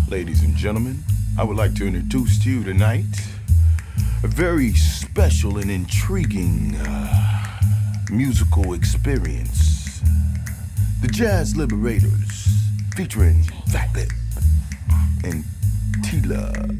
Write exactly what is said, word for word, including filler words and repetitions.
Ladies and gentlemen, I would like to introduce to you tonight a very special and intriguing uh, musical experience. The Jazz Liberators, featuring Fat Lip and Tila.